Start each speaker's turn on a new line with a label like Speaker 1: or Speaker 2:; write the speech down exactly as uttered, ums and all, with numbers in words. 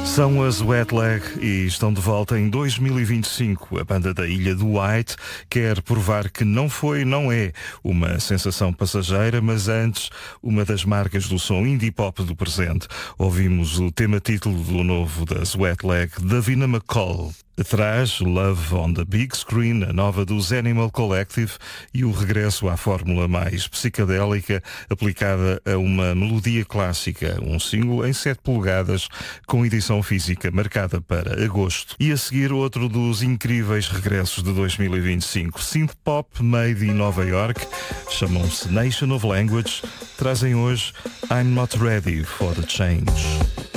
Speaker 1: São as Wet Leg e estão de volta em dois mil e vinte e cinco. A banda da Ilha do White quer provar que não foi, não é uma sensação passageira, mas antes uma das marcas do som indie pop do presente. Ouvimos o tema título do novo das Wet Leg, Davina McCall. Atrás, Love on the Big Screen, a nova dos Animal Collective e o regresso à fórmula mais psicadélica aplicada a uma melodia clássica, um single em sete polegadas com edição física marcada para agosto. E a seguir outro dos incríveis regressos de dois mil e vinte e cinco, synth pop made in Nova York, chamam-se Nation of Language, trazem hoje I'm Not Ready for the Change.